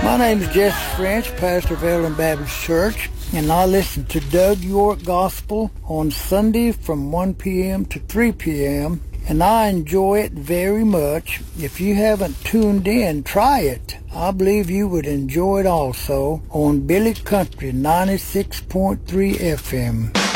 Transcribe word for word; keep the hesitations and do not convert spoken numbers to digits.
My name is Jesse French, pastor of Ellen Baptist Church, and I listen to Doug York Gospel on Sunday from one p.m. to three p.m., and I enjoy it very much. If you haven't tuned in, try it. I believe you would enjoy it also on Billy Country ninety-six point three F M.